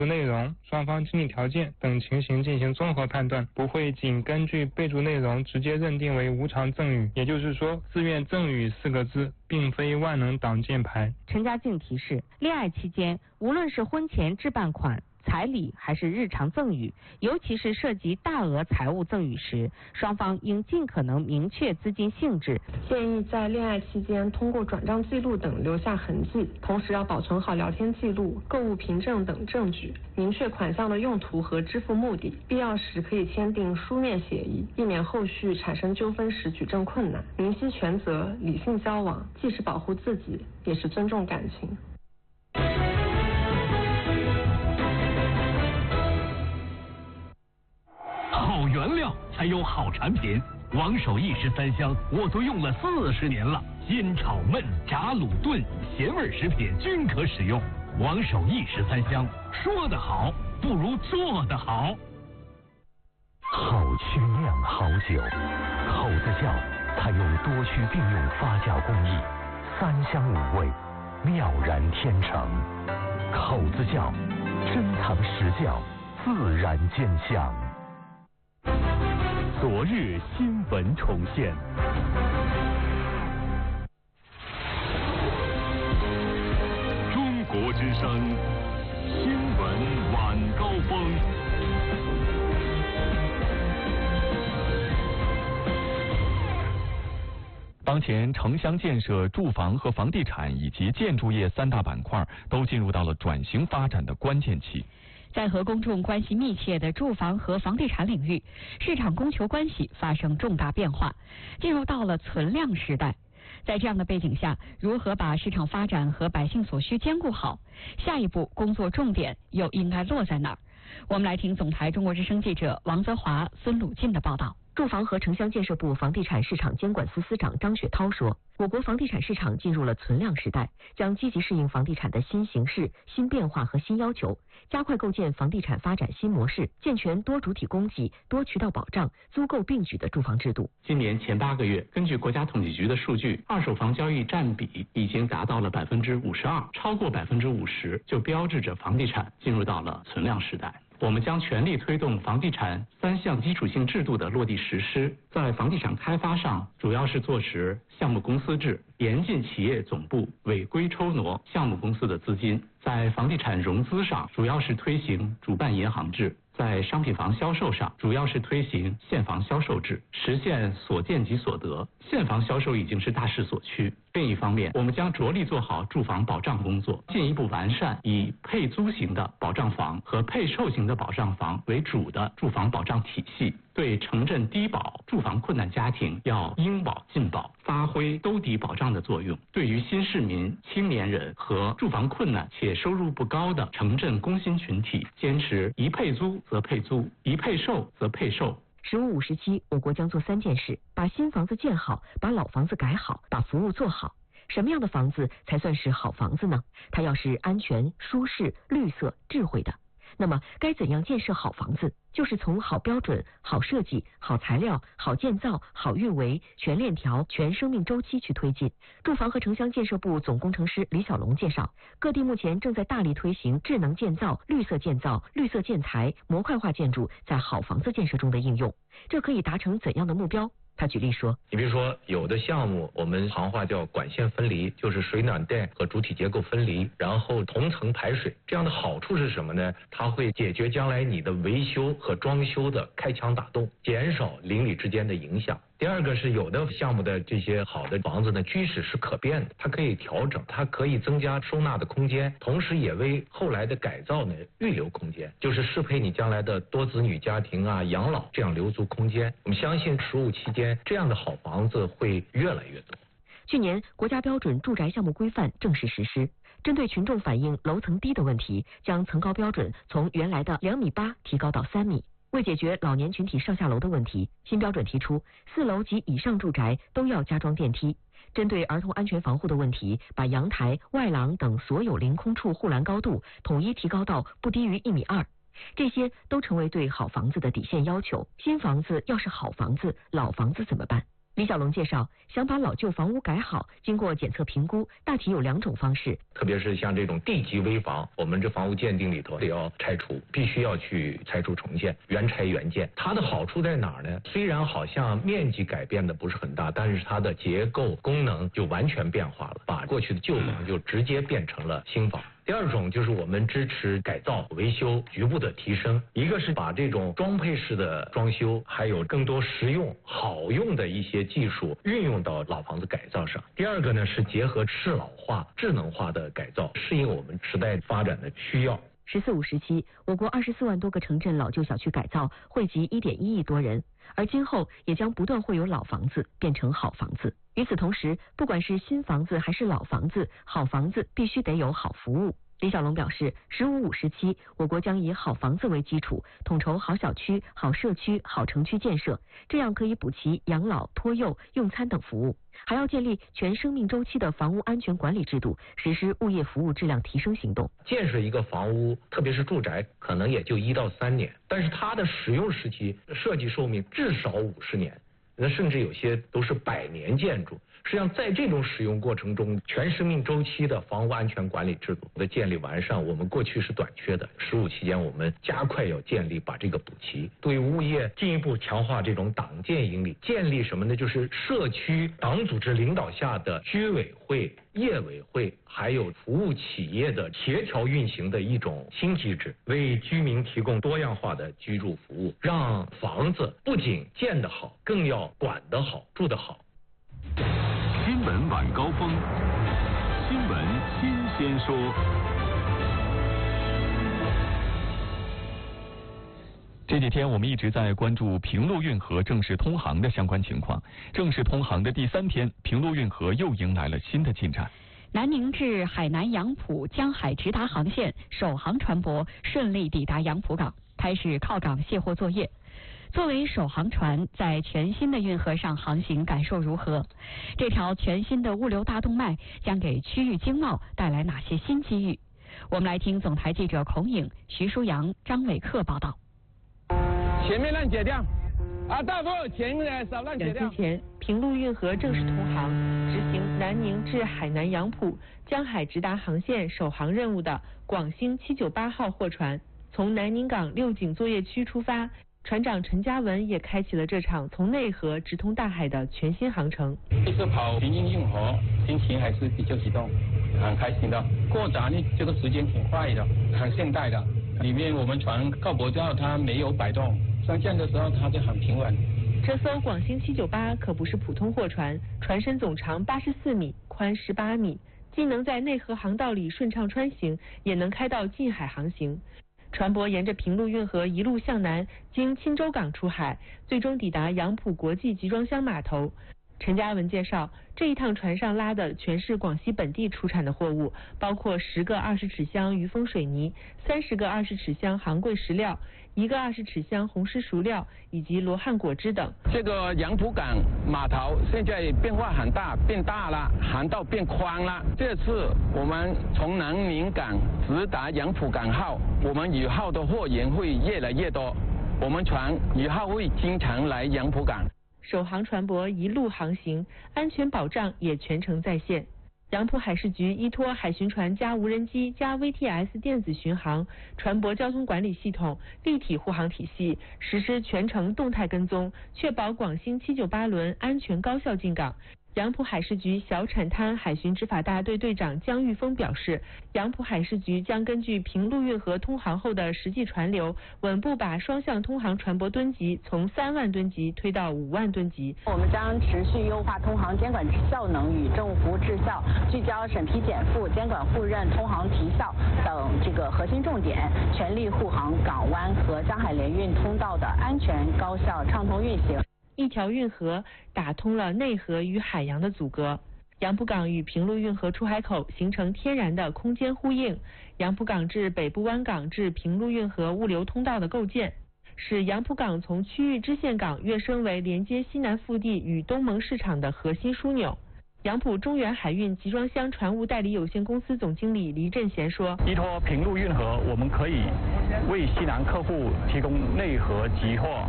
内容、双方经济条件等情形进行综合判断，不会仅根据备注内容直接认定为无偿赠与。也就是说，自愿赠与4个字并非万能挡箭牌。 陈家静提示，恋爱期间，无论是婚前置办款、彩礼还是日常赠与，尤其是涉及大额财物赠与时，双方应尽可能明确资金性质。 建议在恋爱期间通过转账记录等留下痕迹，同时要保存好聊天记录、购物凭证等证据，明确款项的用途和支付目的，必要时可以签订书面协议，避免后续产生纠纷时举证困难。明晰权责，理性交往，既是保护自己，也是尊重感情。 好原料才有好产品，王守义13香我都用了40年了，煎炒焖炸卤炖咸味食品均可使用。王守义13香，说得好不如做得好。 好曲酿好酒，口子窖它用多区并用发酵工艺，3香5味，妙然天成。口子窖，珍藏实窖，自然见香。 昨日新闻重现。中国之声新闻晚高峰。当前城乡建设、住房和房地产以及建筑业3大板块都进入到了转型发展的关键期。 在和公众关系密切的住房和房地产领域，市场供求关系发生重大变化，进入到了存量时代。在这样的背景下，如何把市场发展和百姓所需兼顾好？下一步工作重点又应该落在哪儿？我们来听总台中国之声记者王泽华、孙鲁进的报道。 住房和城乡建设部房地产市场监管司司长张雪涛说，我国房地产市场进入了存量时代，将积极适应房地产的新形势、新变化和新要求，加快构建房地产发展新模式，健全多主体供给、多渠道保障、租购并举的住房制度。 今年前8个月，根据国家统计局的数据，二手房交易占比已经达到了52%，超过50%，就标志着房地产进入到了存量时代。我们将全力推动房地产3项基础性制度的落地实施。在房地产开发上，主要是坐实项目公司制，严禁企业总部违规抽挪项目公司的资金。在房地产融资上，主要是推行主办银行制。在商品房销售上，主要是推行现房销售制，实现所见即所得。现房销售已经是大势所趋。另一方面，我们将着力做好住房保障工作，进一步完善以配租型的保障房和配售型的保障房为主的住房保障体系。对城镇低保、住房困难家庭要应保尽保，发挥兜底保障的作用。对于新市民、青年人和住房困难且收入不高的城镇工薪群体，坚持一配租则配租，一配售则配售。 15、50期，我国将做3件事：把新房子建好，把老房子改好，把服务做好。什么样的房子才算是好房子呢？它要是安全、舒适、绿色、智慧的。那么该怎样建设好房子？就是从好标准、好设计、好材料、好建造、好运维、全链条、全生命周期去推进。住房和城乡建设部总工程师李小龙介绍，各地目前正在大力推行智能建造、绿色建造、绿色建材、模块化建筑在好房子建设中的应用。这可以达成怎样的目标？他举例说， 你比如说有的项目我们行话叫管线分离，就是水暖带和主体结构分离，然后同层排水。这样的好处是什么呢？它会解决将来你的维修和装修的开墙打洞，减少邻里之间的影响。第二个是有的项目的这些好的房子呢，居室是可变的，它可以调整，它可以增加收纳的空间，同时也为后来的改造呢预留空间，就是适配你将来的多子女家庭啊、养老，这样留足空间。我们相信15期间这样的好房子会越来越多。 去年国家标准住宅项目规范正式实施，针对群众反映楼层低的问题，将层高标准从原来的2.8米提高到3米。为解决老年群体上下楼的问题，新标准提出4楼及以上住宅都要加装电梯。针对儿童安全防护的问题，把阳台、外廊等所有临空处护栏高度统一提高到不低于1.2米。这些都成为对好房子的底线要求。新房子要是好房子，老房子怎么办？ 李小龙介绍，想把老旧房屋改好，经过检测评估，大体有2种方式。 特别是像这种地级危房，我们这房屋鉴定里头得要拆除，必须要去拆除重建，原拆原建。它的好处在哪儿呢？虽然好像面积改变的不是很大，但是它的结构功能就完全变化了，把过去的旧房就直接变成了新房。第2种就是我们支持改造、维修局部的提升，一个是把这种装配式的装修，还有更多实用好用的一些技术运用到老房子改造上。第2个呢是结合适老化、智能化的改造，适应我们时代发展的需要。 “14五”时期，我国24万多个城镇老旧小区改造，惠及1.1亿多人，而今后也将不断会有老房子变成好房子。与此同时，不管是新房子还是老房子，好房子必须得有好服务。李小龙表示，“15五”时期，我国将以好房子为基础，统筹好小区、好社区、好城区建设，这样可以补齐养老、托幼、用餐等服务。还要建立全生命周期的房屋安全管理制度，实施物业服务质量提升行动。 建设一个房屋，特别是住宅，可能也就1到3年，但是它的使用时期、设计寿命至少50年，那甚至有些都是100年建筑。实际上，在这种使用过程中，全生命周期的房屋安全管理制度的建立完善，我们过去是短缺的。15期间，我们加快要建立，把这个补齐。对物业进一步强化这种党建营理，建立什么呢？就是社区党组织领导下的居委会、业委会，还有服务企业的协调运行的一种新机制，为居民提供多样化的居住服务，让房子不仅建得好，更要管得好、住得好。 新闻晚高峰，新闻新鲜说。这几天我们一直在关注平陆运河正式通航的相关情况。正式通航的第3天，平陆运河又迎来了新的进展。 南宁至海南杨浦江海直达航线首航船舶顺利抵达杨浦港，开始靠港卸货作业。作为首航船，在全新的运河上航行感受如何？这条全新的物流大动脉将给区域经贸带来哪些新机遇？我们来听总台记者孔颖、徐舒阳、张伟克报道。 前面浪解掉，大夫前面少浪解掉。 2天前，平陆运河正式通航，执行南宁至海南杨浦江海直达航线首航任务的广兴798号货船，从南宁港六井作业区出发。船长陈嘉文也开启了这场从内河直通大海的全新航程。 这次跑平津运河，心情还是比较激动，很开心的。过闸呢，这个时间挺快的，很现代的。里面我们船靠泊之后，它没有摆动，上舰的时候它就很平稳。 这艘广兴798可不是普通货船，船身总长84米，宽18米，既能在内河航道里顺畅穿行，也能开到近海航行。船舶沿着平陆运河一路向南，经钦州港出海，最终抵达杨浦国际集装箱码头。陈嘉文介绍，这一趟船上拉的全是广西本地出产的货物，包括10个20尺箱余丰水泥、30个20尺箱杭贵石料、1个20尺箱红石熟料以及罗汉果汁等。 这个杨浦港码头现在变化很大，变大了，航道变宽了。这次我们从南宁港直达杨浦港后，我们以后的货源会越来越多，我们船以后会经常来杨浦港。 首航船舶一路航行，安全保障也全程在线。杨浦海事局依托海巡船加无人机加 VTS 电子巡航、船舶交通管理系统、立体护航体系，实施全程动态跟踪，确保广兴798轮安全高效进港。杨浦海事局小产滩海巡执法大队队长姜玉峰表示，杨浦海事局将根据平陆运河通航后的实际船流，稳步把双向通航船舶吨级从3万吨级推到5万吨级。 我们将持续优化通航监管效能与政务服务质效，聚焦审批减负、监管互认、通航提效等这个核心重点，全力护航港湾和江海联运通道的安全、高效、畅通运行。 一条运河打通了内河与海洋的阻隔，杨浦港与平陆运河出海口形成天然的空间呼应。杨浦港至北部湾港至平陆运河物流通道的构建，使杨浦港从区域支线港跃升为连接西南腹地与东盟市场的核心枢纽。杨浦中原海运集装箱船务代理有限公司总经理黎振贤说， 依托平陆运河，我们可以为西南客户提供内河集货、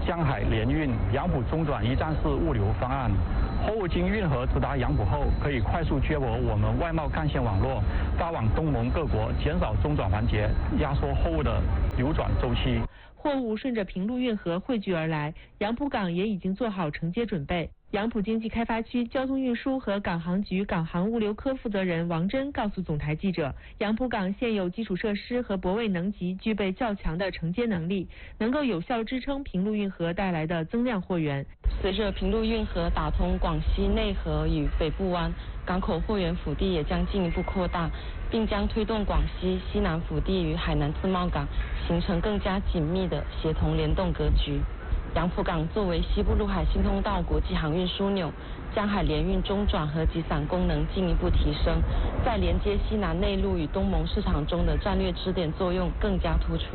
江海联运杨浦中转一站式物流方案。货物经运河直达杨浦后，可以快速接驳我们外贸干线网络，发往东盟各国，减少中转环节，压缩货物的流转周期。 货物顺着平陆运河汇聚而来，杨浦港也已经做好承接准备。杨浦经济开发区交通运输和港航局港航物流科负责人王真告诉总台记者，杨浦港现有基础设施和泊位能级具备较强的承接能力，能够有效支撑平陆运河带来的增量货源。 随着平陆运河打通广西内河与北部湾，港口货源腹地也将进一步扩大，并将推动广西西南腹地与海南自贸港形成更加紧密的协同联动格局。杨浦港作为西部陆海新通道国际航运枢纽，江海联运中转和集散功能进一步提升，在连接西南内陆与东盟市场中的战略支点作用更加突出。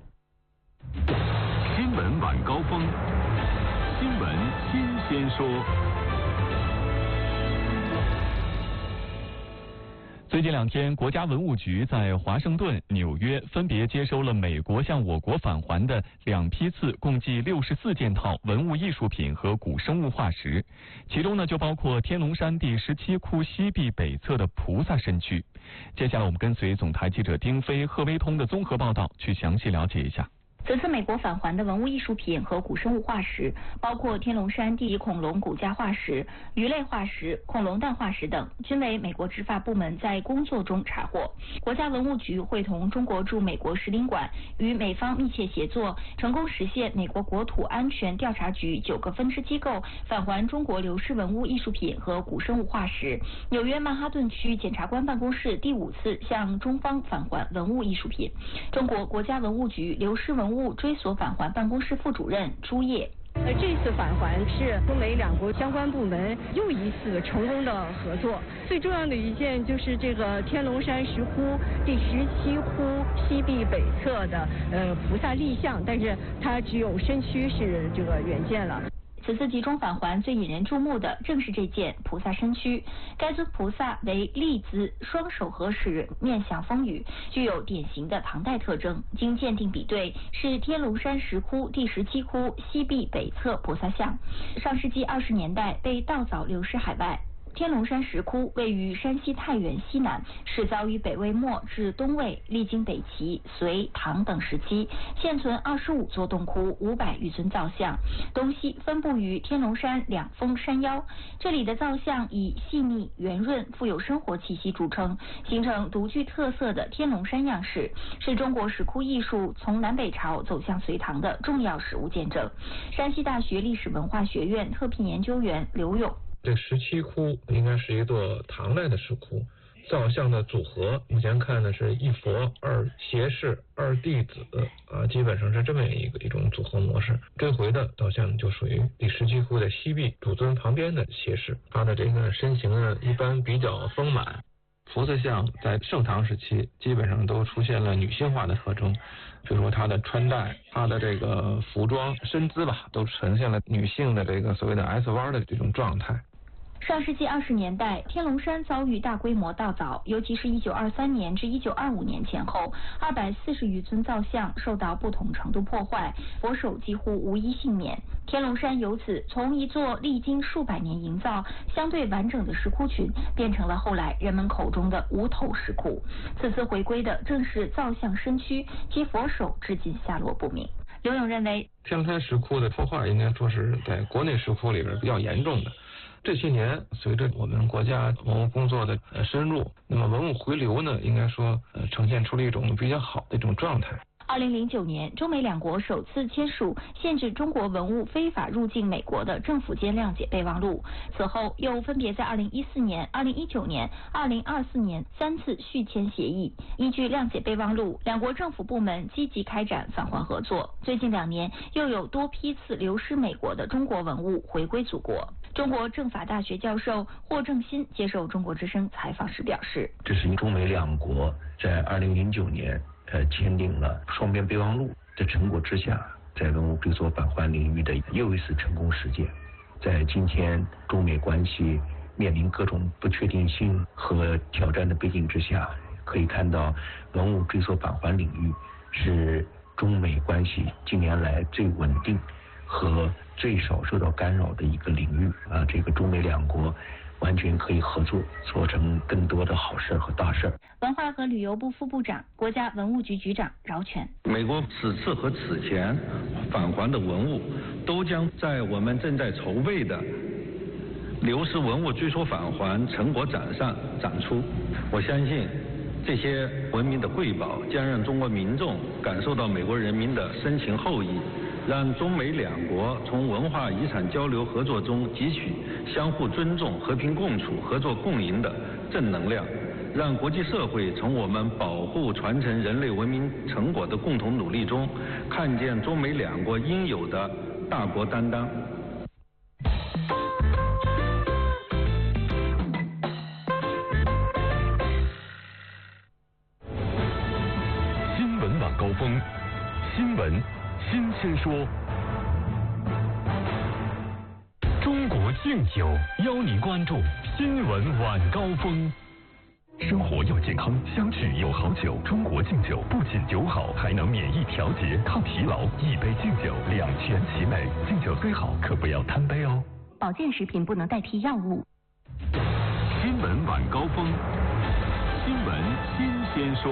新闻晚高峰，新闻新鲜说。 最近2天，国家文物局在华盛顿、纽约分别接收了美国向我国返还的2批次，共计64件套文物艺术品和古生物化石，其中呢就包括天龙山第17窟西壁北侧的菩萨身躯。接下来我们跟随总台记者丁飞、贺威通的综合报道，去详细了解一下。 此次美国返还的文物艺术品和古生物化石，包括天龙山第1恐龙骨架化石、鱼类化石、恐龙蛋化石等，均为美国执法部门在工作中查获。国家文物局会同中国驻美国使领馆与美方密切协作，成功实现美国国土安全调查局9个分支机构返还中国流失文物艺术品和古生物化石。纽约曼哈顿区检察官办公室第5次向中方返还文物艺术品。中国国家文物局流失文物追索返还办公室副主任朱烨。 这次返还是中美2国相关部门又一次成功的合作。最重要的一件就是这个天龙山石窟第17窟西壁北侧的菩萨立像，但是它只有身躯是这个原件了。 此次集中返还最引人注目的正是这件菩萨身躯。该尊菩萨为立姿，双手合十，面向风雨，具有典型的唐代特征。经鉴定比对，是天龙山石窟第17窟西壁北侧菩萨像。上世纪20年代被盗凿流失海外。天龙山石窟位于山西太原西南，始凿于北魏末至东魏，历经北齐、隋、唐等时期，现存25座洞窟，500余尊造像，东西分布于天龙山2峰山腰。这里的造像以细腻、圆润、富有生活气息著称，形成独具特色的天龙山样式，是中国石窟艺术从南北朝走向隋唐的重要实物见证。山西大学历史文化学院特聘研究员刘勇。 这17窟应该是一座唐代的石窟，造像的组合目前看呢是1佛2胁侍2弟子基本上是这么一种组合模式。这回的造像就属于第17窟的西壁主尊旁边的胁侍，他的这个身形呢一般比较丰满。菩萨像在盛唐时期基本上都出现了女性化的特征，比如说她的穿戴、她的这个服装、身姿吧，都呈现了女性的这个所谓的 S 弯的这种状态。 上世纪20年代，天龙山遭遇大规模盗凿，尤其是1923年至1925年前后，240余尊造像受到不同程度破坏，佛手几乎无一幸免。天龙山由此从一座历经数百年营造、相对完整的石窟群，变成了后来人们口中的无头石窟。此次回归的正是造像身躯，其佛手至今下落不明。刘勇认为， 天龙山石窟的破坏应该说是在国内石窟里边比较严重的。这些年，随着我们国家文物工作的深入，那么文物回流呢，应该说呈现出了一种比较好的一种状态。 2009年，中美2国首次签署限制中国文物非法入境美国的政府间谅解备忘录。此后，又分别在2014年、2019年、2024年3次续签协议。依据谅解备忘录，2国政府部门积极开展返还合作。最近2年，又有多批次流失美国的中国文物回归祖国。中国政法大学教授霍正新接受中国之声采访时表示， 这是中美2国在2009年签订了双边备忘录的成果之下，在文物追索返还领域的又一次成功实践。在今天中美关系面临各种不确定性和挑战的背景之下，可以看到文物追索返还领域是中美关系近年来最稳定和最少受到干扰的一个领域啊，这个中美两国完全可以合作，做成更多的好事和大事。 文化和旅游部副部长、国家文物局局长饶全。 美国此次和此前返还的文物，都将在我们正在筹备的流失文物追溯返还成果展上展出。我相信这些文明的瑰宝将让中国民众感受到美国人民的深情厚谊，让中美两国从文化遗产交流合作中汲取相互尊重、和平共处、合作共赢的正能量，让国际社会从我们保护传承人类文明成果的共同努力中，看见中美两国应有的大国担当。 新闻晚高峰，新闻新鲜说。中国敬酒邀您关注新闻晚高峰。生活要健康，相聚有好酒。中国敬酒不仅酒好，还能免疫调节、抗疲劳。一杯敬酒，两全其美。敬酒虽好，可不要贪杯哦。 保健食品不能代替药物。 新闻晚高峰，新闻新鲜说。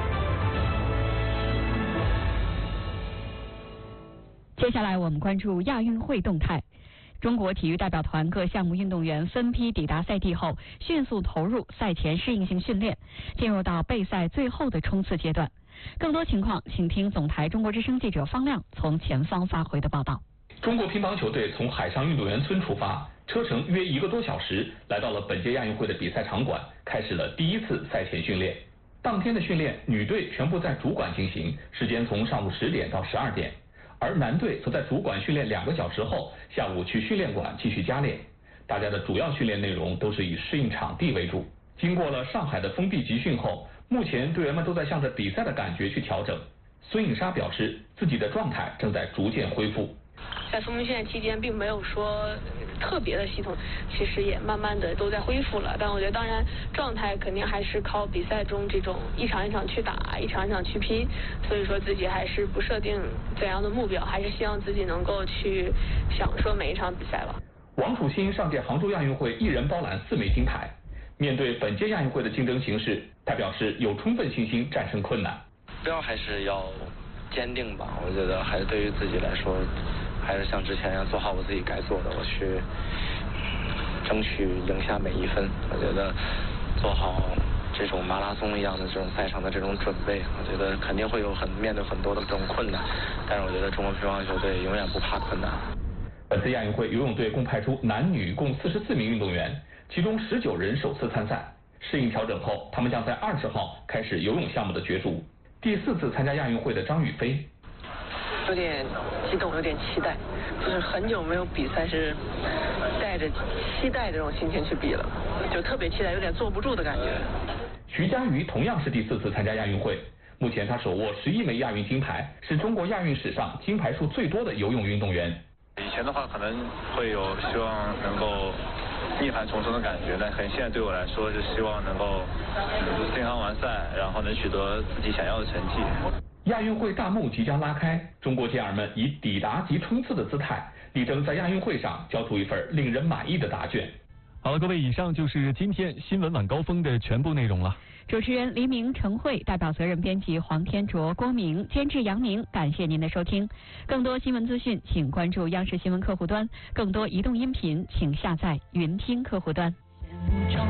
接下来我们关注亚运会动态。中国体育代表团各项目运动员分批抵达赛地后，迅速投入赛前适应性训练，进入到备赛最后的冲刺阶段。更多情况，请听总台中国之声记者方亮从前方发回的报道。 中国乒乓球队从海上运动员村出发，车程约1个多小时，来到了本届亚运会的比赛场馆，开始了第一次赛前训练。当天的训练，女队全部在主馆进行，时间从上午10点到12点。而男队则在主馆训练2个小时后，下午去训练馆继续加练。大家的主要训练内容都是以适应场地为主。经过了上海的封闭集训后，目前队员们都在向着比赛的感觉去调整。孙颖莎表示，自己的状态正在逐渐恢复。 在封闭训练期间，并没有说特别的系统，其实也慢慢的都在恢复了。但我觉得，当然状态肯定还是靠比赛中这种一场一场去打，一场一场去拼。所以说自己还是不设定怎样的目标，还是希望自己能够去享受每一场比赛吧。 王楚钦上届杭州亚运会一人包揽4枚金牌。面对本届亚运会的竞争形势，他表示有充分信心战胜困难。 目标还是要坚定吧，我觉得还是对于自己来说，还是像之前一样做好我自己该做的，我去争取赢下每一分。我觉得做好这种马拉松一样的这种赛场的这种准备，我觉得肯定会有面对很多的这种困难，但是我觉得中国乒乓球队永远不怕困难。 本次亚运会游泳队共派出男女共44名运动员，其中19人首次参赛。适应调整后，他们将在20号开始游泳项目的角逐。第4次参加亚运会的张雨霏， 有点激动，有点期待，就是很久没有比赛是带着期待这种心情去比了，就特别期待，有点坐不住的感觉。 徐嘉余同样是第4次参加亚运会，目前他手握11枚亚运金牌，是中国亚运史上金牌数最多的游泳运动员。 以前的话可能会有希望能够逆盘重生的感觉，但可能现在对我来说是希望能够健康完赛，然后能取得自己想要的成绩。 亚运会大幕即将拉开，中国健儿们以抵达及冲刺的姿态，力争在亚运会上交出一份令人满意的答卷。 好了，各位，以上就是今天新闻晚高峰的全部内容了。 主持人黎明、陈慧，代表责任编辑黄天卓、郭明，监制杨宁，感谢您的收听。更多新闻资讯，请关注央视新闻客户端；更多移动音频，请下载云听客户端。